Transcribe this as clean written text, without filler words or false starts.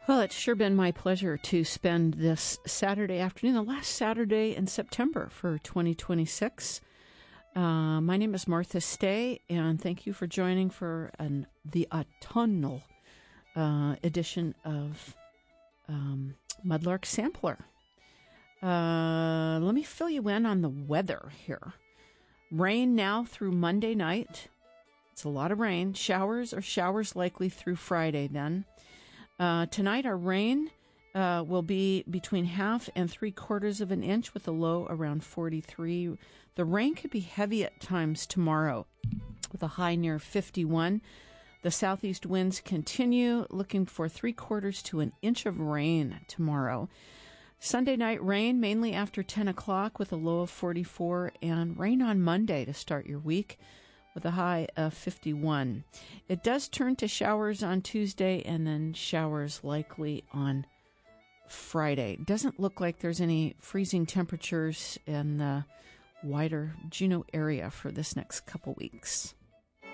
Well, it's sure been my pleasure to spend this Saturday afternoon, the last Saturday in September for 2026. My name is Martha Stay, and thank you for joining for the autumnal edition of Mudlark Sampler. Let me fill you in on the weather here. Rain now through Monday night. It's a lot of rain. Showers likely through Friday then. Tonight our rain will be between 1/2 and 3/4 of an inch with a low around 43. The rain could be heavy at times tomorrow with a high near 51. The southeast winds continue, looking for 3/4 to an inch of rain tomorrow. Sunday night rain mainly after 10 o'clock with a low of 44, and rain on Monday to start your week with a high of 51. It does turn to showers on Tuesday and then showers likely on Friday. Doesn't look like there's any freezing temperatures in the wider Juneau area for this next couple weeks.